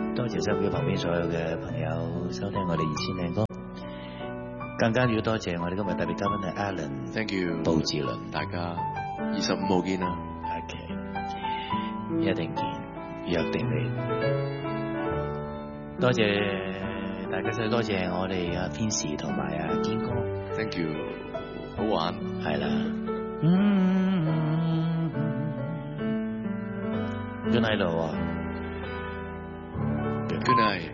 多謝收機旁邊所有嘅朋友收聽我哋2000靚歌，更加要多謝我哋今日特別嘉賓係 Alan。Thank you， 布志倫， 大家25號見啦。 OK， 一定見，約定你。多謝大家，真係多謝我哋阿天使同埋阿堅哥。 Thank you， 好玩。 係啦。Good night 咯。 Good night。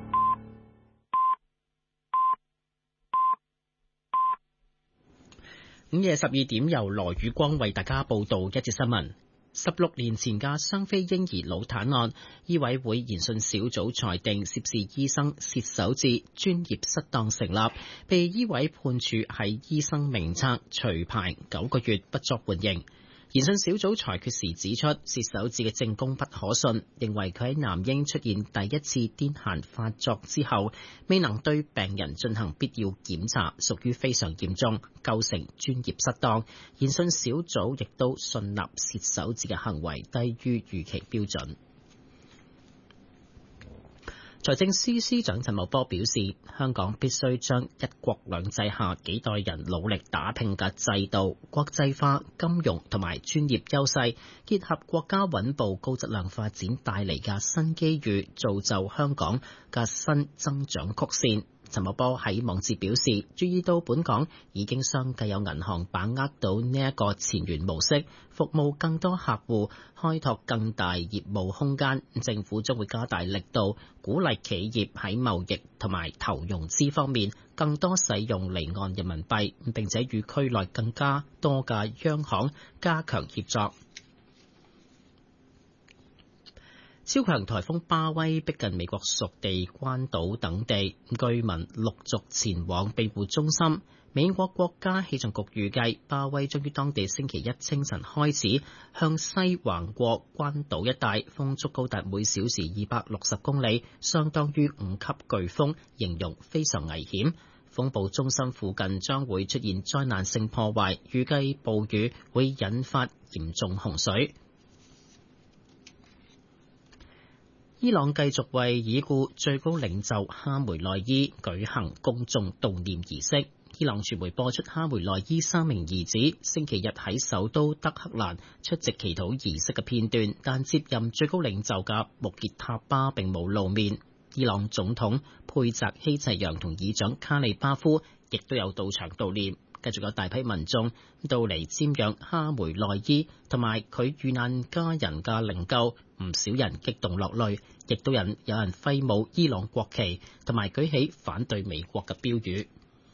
午夜12點，由羅宇光為大家報道一節新聞。16年前嘅雙非嬰兒腦癱案，醫委會研訊小組裁定涉事醫生薛守志專業失當成立，被醫委判處喺醫生名冊除牌9個月，不作緩刑。研訊小組裁決時指出，薛守志嘅證供不可信，認為佢喺男嬰出現第一次癲癇發作之後，未能對病人進行必要檢查，屬於非常嚴重，構成專業失當。研訊小組亦都信納薛守志嘅行為低於預期標準。財政司司長陳茂波表示，香港必須將一國兩制下幾代人努力打拼嘅制度、國際化、金融同埋專業優勢，結合國家穩步高質量發展帶嚟嘅新機遇，造就香港嘅新增長曲線。陳茂波喺網誌表示，注意到本港已經相繼有銀行把握到呢一個前沿模式，服務更多客戶，開拓更大業務空間。政府將會加大力度，鼓勵企業喺貿易同埋投融資方面更多使用離岸人民幣，並且與區內更加多嘅央行加強協作。超強颱風巴威逼近美國屬地關島等地，居民陸續前往庇護中心。美國國家氣象局預計，巴威將於當地星期一清晨開始向西橫過關島一帶，風速高達每小時260公里，相當於5級颶風，形容非常危險。風暴中心附近將會出現災難性破壞，預計暴雨會引發嚴重洪水。伊朗繼續為已故最高領袖哈梅內伊舉行公眾悼念儀式。伊朗傳媒播出哈梅內伊3名兒子星期日喺首都德黑蘭出席祈禱儀式嘅片段，但接任最高領袖嘅穆傑塔巴並冇露面。伊朗總統佩澤希齊揚同議長卡利巴夫亦都有到場悼念。繼續有大批民眾到嚟瞻仰哈梅內伊同埋佢遇難家人嘅靈柩，唔少人激動落淚，亦都有人揮舞伊朗國旗同埋舉起反對美國嘅標語。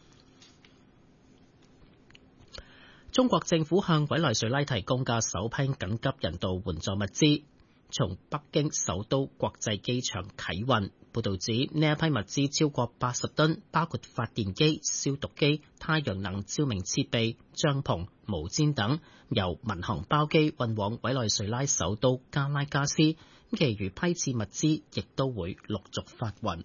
中國政府向委內瑞拉提供嘅首批緊急人道援助物資，從北京首都國際機場啟運。報道指呢一批物資超過80噸，包括發電機、消毒機、太陽能照明設備、帳篷、毛氈等，由民航包機運往委內瑞拉首都加拉加斯。其餘批次物資亦都會陸續發運。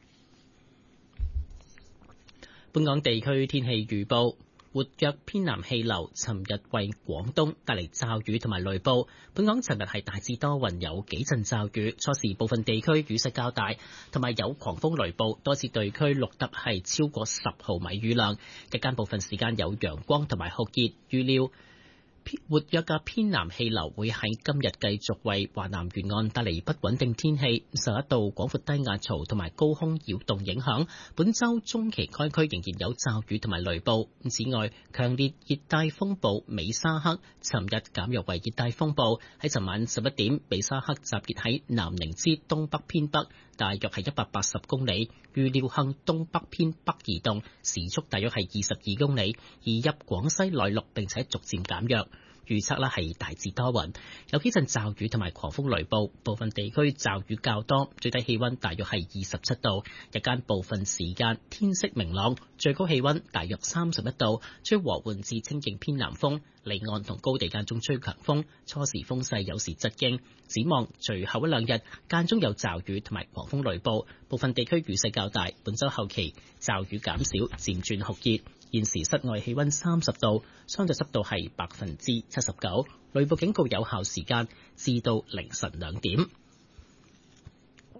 本港地區天氣預報。活躍偏南氣流尋日為廣東帶嚟驟雨同埋雷暴。本港尋日係大致多雲，有幾陣驟雨，初時部分地區雨勢較大，同埋有狂風雷暴，多次地區錄得係超過10毫米雨量。日間部分時間有陽光同埋酷熱，預料活躍嘅偏南氣流會喺今日繼續為華南沿岸帶嚟不穩定天氣，受一道廣闊低壓槽同埋高空擾動影響。本週中期該區仍然有驟雨同埋雷暴。此外，強烈熱帶風暴美沙克尋日減弱為熱帶風暴，喺尋晚11點，美沙克集結喺南寧之東北偏北，大約係180公里，預料向東北偏北移動，時速大約係22公里，移入廣西內陸並且逐漸減弱。預測咧係大致多雲，有幾陣驟雨同埋狂風雷暴，部分地區驟雨較多，最低氣溫大約係27度。日間部分時間天色明朗，最高氣溫大約31度，吹和緩至清勁偏南風，離岸同高地間中吹強風，初時風勢有時疾勁。展望隨後一兩日間中有驟雨同埋狂風雷暴，部分地區雨勢較大。本週後期驟雨減少，漸轉酷熱。現時室外氣溫30度，相對濕度係79%，雷暴警告有效時間至到凌晨2點。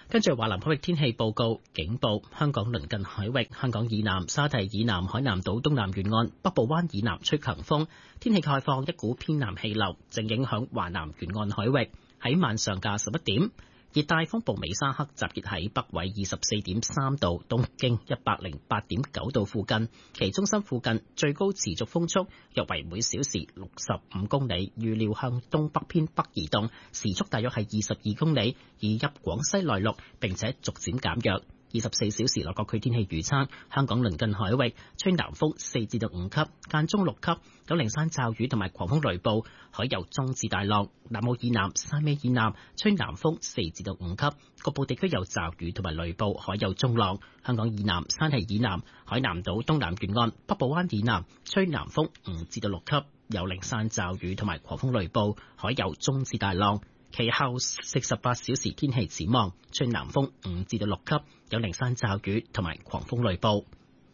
跟住華南海域天氣報告警報，香港鄰近海域、香港以南、沙堤以南、海南島東南沿岸、北部灣以南吹強風，天氣概況，一股偏南氣流正影響華南沿岸海域。喺晚上嘅11點，熱帶風暴美沙克集結喺北緯24.3度、東經108.9度附近，其中心附近最高持續風速約為每小時65公里，預料向東北偏北移動，時速大約係22公里，移入廣西內陸，並且逐漸減弱。24小時內各區天氣預測：香港鄰近海域吹南風4至5級，間中6級，有零散驟雨同埋狂風雷暴，海有中至大浪。南澳以南、汕尾以南吹南風4至5級，局部地區有驟雨同埋雷暴，海有中浪。香港以南、山系以南、海南島東南沿岸、北部灣以南吹南風5至6級，有零散驟雨同埋狂風雷暴，海有中至大浪。其後48小時天氣展望，吹南風5至6級，有零散驟雨同埋狂風雷暴。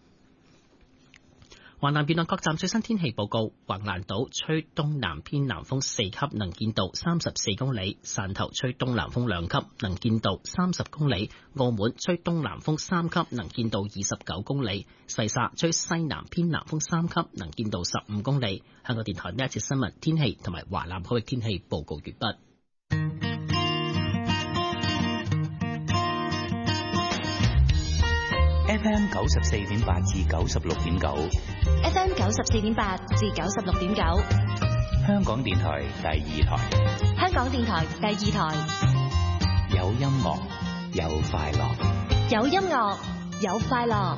華南沿岸各站最新天氣報告：橫瀾島吹東南偏南風4級，能見度34公里；汕頭吹東南風2級，能見度30公里；澳門吹東南風3級，能見度29公里；西沙吹西南偏南風3級，能見度15公里。香港電台呢一節新聞天氣同埋華南海域天氣報告完畢。 FM 94.8至96.9 ，FM 94.8至96.9， 香港電台第2台， 香港電台第2台， 有音樂，有快樂， 有音樂，有快樂。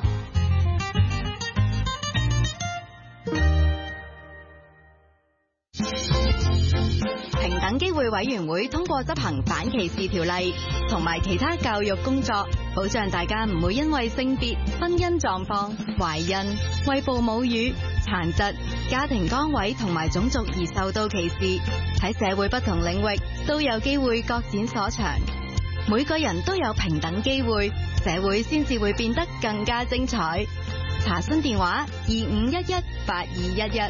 平等機會委員會通過執行反歧視條例同埋其他教育工作，保障大家唔會因為性別、婚姻狀況、懷孕、餵哺母乳、殘疾、家庭崗位同埋種族而受到歧視。喺社會不同領域都有機會各展所長，每個人都有平等機會，社會先至會變得更加精彩。查詢電話25118211。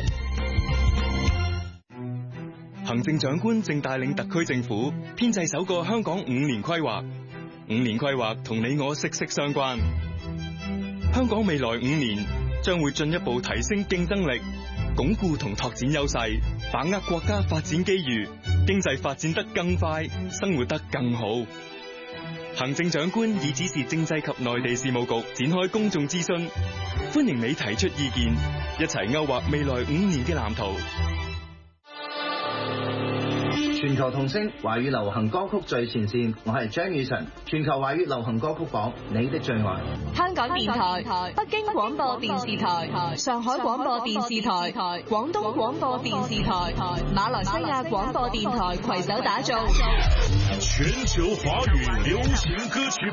行政長官正帶領特區政府編製首個香港5年規劃。5年規劃同你我息息相關。香港未來5年將會進一步提升競爭力，鞏固同拓展優勢，把握國家發展機遇，經濟發展得更快，生活得更好。行政長官已指示政制及內地事務局展開公眾諮詢，歡迎你提出意見，一齊勾畫未來5年嘅藍圖。 全球同聲華語流行歌曲最前線，我係張雨晨。全球華語流行歌曲榜，你的最愛。 香港電台、北京廣播電視台、上海廣播電視台、廣東廣播電視台、馬來西亞廣播電台攜手打造全球華語流行歌曲